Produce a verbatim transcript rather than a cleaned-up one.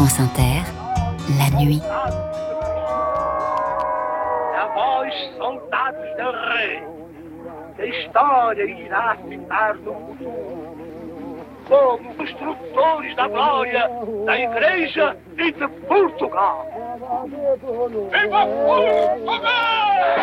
France Inter, la nuit. A vós, soldados del rei, que a história irá citar no futuro como construtores da glória da Igreja e de Portugal. Viva Portugal!